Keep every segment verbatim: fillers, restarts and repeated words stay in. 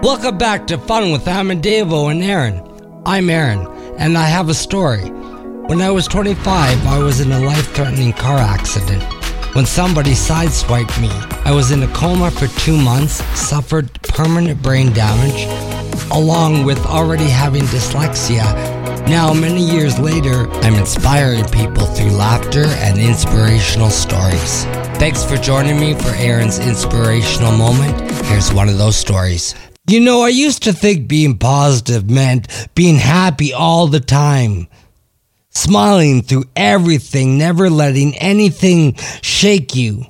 Welcome back to Fun with Amadavo and Aaron. I'm Aaron, and I have a story. When I was twenty-five, I was in a life-threatening car accident. When somebody sideswiped me, I was in a coma for two months, suffered permanent brain damage, along with already having dyslexia. Now, many years later, I'm inspiring people through laughter and inspirational stories. Thanks for joining me for Aaron's inspirational moment. Here's one of those stories. You know, I used to think being positive meant being happy all the time. Smiling through everything, never letting anything shake you.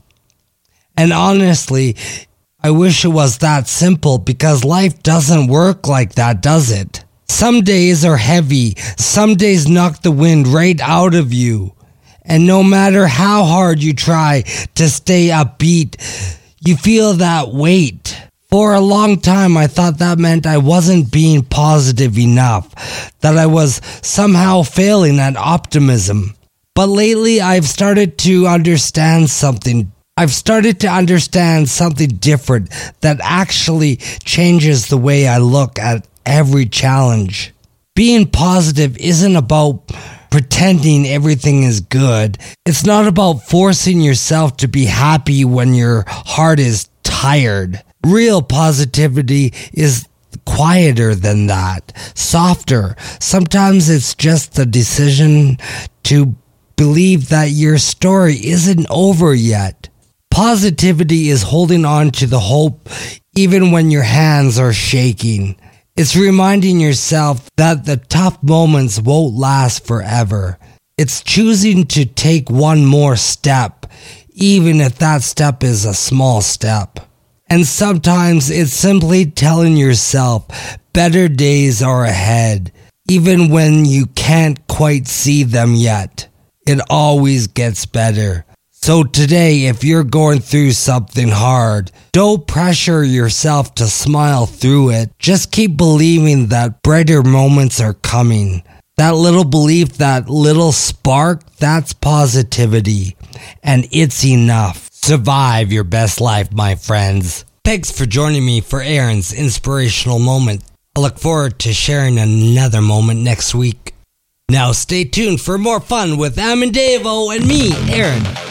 And honestly, I wish it was that simple, because life doesn't work like that, does it? Some days are heavy, some days knock the wind right out of you. And no matter how hard you try to stay upbeat, you feel that weight. For a long time, I thought that meant I wasn't being positive enough, that I was somehow failing at optimism. But lately, I've started to understand something. I've started to understand something different that actually changes the way I look at every challenge. Being positive isn't about pretending everything is good. It's not about forcing yourself to be happy when your heart is tired. Real positivity is quieter than that, softer. Sometimes it's just the decision to believe that your story isn't over yet. Positivity is holding on to the hope even when your hands are shaking. It's reminding yourself that the tough moments won't last forever. It's choosing to take one more step, even if that step is a small step. And sometimes it's simply telling yourself better days are ahead, even when you can't quite see them yet. It always gets better. So today, if you're going through something hard, don't pressure yourself to smile through it. Just keep believing that brighter moments are coming. That little belief, that little spark, that's positivity. And it's enough. Survive your best life, my friends. Thanks for joining me for Aaron's inspirational moment. I look forward to sharing another moment next week. Now stay tuned for more fun with Amadavo and me, Aaron.